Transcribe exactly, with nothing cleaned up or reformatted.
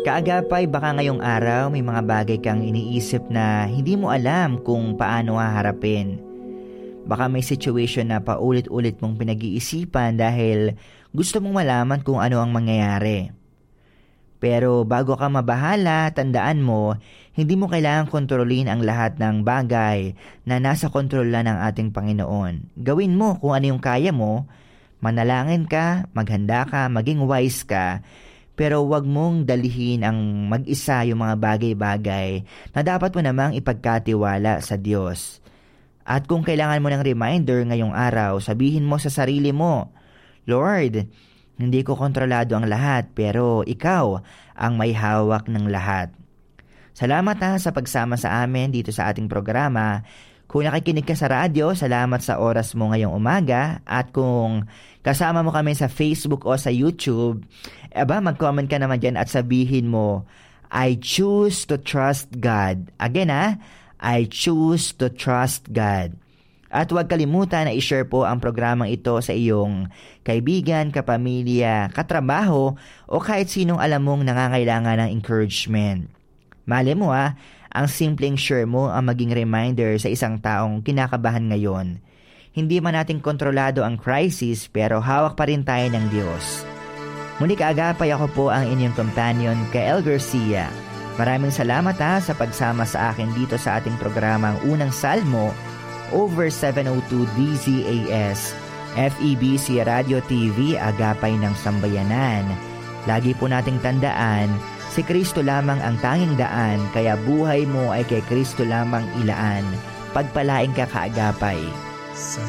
Kaagapay, baka ngayong araw may mga bagay kang iniisip na hindi mo alam kung paano haharapin. Baka may situation na paulit-ulit mong pinag-iisipan dahil gusto mong malaman kung ano ang mangyayari. Pero bago ka mabahala, tandaan mo, hindi mo kailangang kontrolin ang lahat ng bagay na nasa kontrol lang ng ating Panginoon. Gawin mo kung ano yung kaya mo, manalangin ka, maghanda ka, maging wise ka, pero wag mong dalihin ang mag-isa yung mga bagay-bagay na dapat mo namang ipagkatiwala sa Diyos. At kung kailangan mo ng reminder ngayong araw, sabihin mo sa sarili mo, Lord, hindi ko kontrolado ang lahat, pero Ikaw ang may hawak ng lahat. Salamat ha sa pagsama sa amin dito sa ating programa. Kung nakikinig ka sa radyo, salamat sa oras mo ngayong umaga. At kung kasama mo kami sa Facebook o sa YouTube, aba, mag-comment ka naman dyan at sabihin mo, I choose to trust God. Again ha, I choose to trust God. At huwag kalimutan na i-share po ang programang ito sa iyong kaibigan, kapamilya, katrabaho o kahit sinong alam mong nangangailangan ng encouragement. Mali mo ha, ang simpleng share mo ang maging reminder sa isang taong kinakabahan ngayon. Hindi man natin kontrolado ang crisis pero hawak pa rin tayo ng Diyos. Muli kaagapay, ako po ang inyong companion, Kael Garcia. Maraming salamat ha sa pagsama sa akin dito sa ating programang Unang Salmo over seven oh two D Z A S, F E B C Radio T V, Agapay ng Sambayanan. Lagi po nating tandaan, si Kristo lamang ang tanging daan, kaya buhay mo ay kay Kristo lamang ilaan. Pagpalain ka, kaagapay. Sa